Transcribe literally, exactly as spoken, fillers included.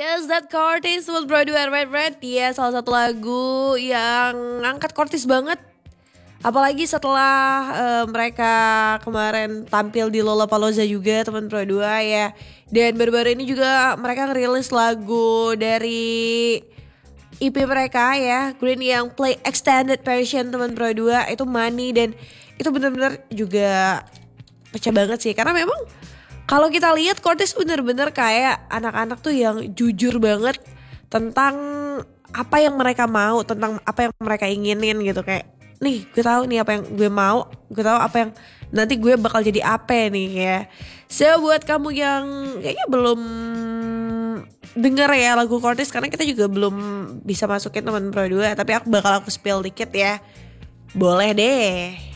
Yes, that Cortis was Broadway Red Red. Dia salah satu lagu yang ngangkat Cortis banget. Apalagi setelah uh, mereka kemarin tampil di Lollapalooza juga teman Pro dua ya. Dan baru-baru ini juga mereka ngerilis lagu dari E P mereka ya, Green yang play extended version teman Pro dua itu Money. Dan itu benar-benar juga pecah banget sih. Karena memang kalau kita lihat Cortis bener-bener kayak anak-anak tuh yang jujur banget tentang apa yang mereka mau, tentang apa yang mereka inginin gitu. Kayak nih gue tahu nih apa yang gue mau, gue tahu apa yang nanti gue bakal jadi apa nih ya. So buat kamu yang kayaknya belum denger ya lagu Cortis, karena kita juga belum bisa masukin teman Pro dua, tapi aku bakal aku spill dikit ya. Boleh deh.